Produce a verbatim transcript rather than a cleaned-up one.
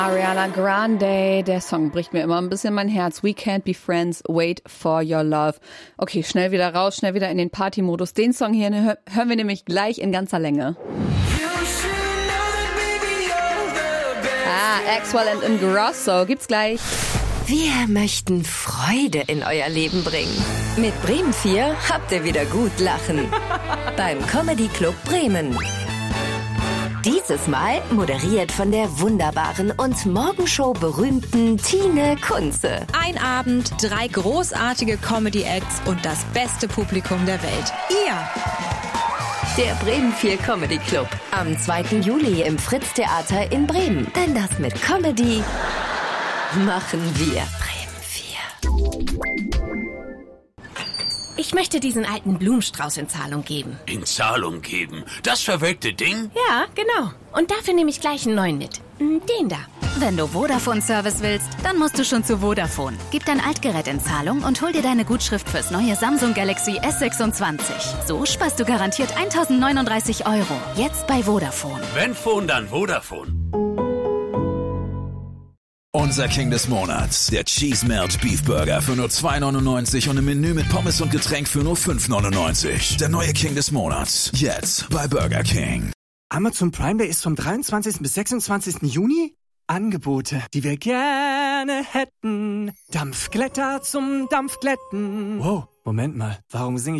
Ariana Grande, der Song bricht mir immer ein bisschen mein Herz. We can't be friends, wait for your love. Okay, schnell wieder raus, schnell wieder in den Party-Modus. Den Song hier hör- hören wir nämlich gleich in ganzer Länge. Ah, Axwell and Ingrosso, gibt's gleich. Wir möchten Freude in euer Leben bringen. Mit Bremen vier habt ihr wieder gut lachen. Beim Comedy Club Bremen. Dieses Mal moderiert von der wunderbaren und Morgenshow berühmten Tine Kunze. Ein Abend, drei großartige Comedy-Acts und das beste Publikum der Welt. Ihr! Der Bremen vier Comedy Club. Am zweiten Juli im Fritz-Theater in Bremen. Denn das mit Comedy machen wir. Bremen vier. Ich möchte diesen alten Blumenstrauß in Zahlung geben. In Zahlung geben? Das verwelkte Ding? Ja, genau. Und dafür nehme ich gleich einen neuen mit. Den da. Wenn du Vodafone-Service willst, dann musst du schon zu Vodafone. Gib dein Altgerät in Zahlung und hol dir deine Gutschrift fürs neue Samsung Galaxy S sechsundzwanzig. So sparst du garantiert tausendneununddreißig Euro. Jetzt bei Vodafone. Wenn Phone, dann Vodafone. Unser King des Monats, der Cheese Melt Beef Burger für nur zwei neunundneunzig und im Menü mit Pommes und Getränk für nur fünf neunundneunzig. Der neue King des Monats, jetzt bei Burger King. Amazon Prime Day ist vom dreiundzwanzigsten bis sechsundzwanzigsten Juni. Angebote, die wir gerne hätten. Dampfglätter zum Dampfglätten. Wow, Moment mal, warum singe ich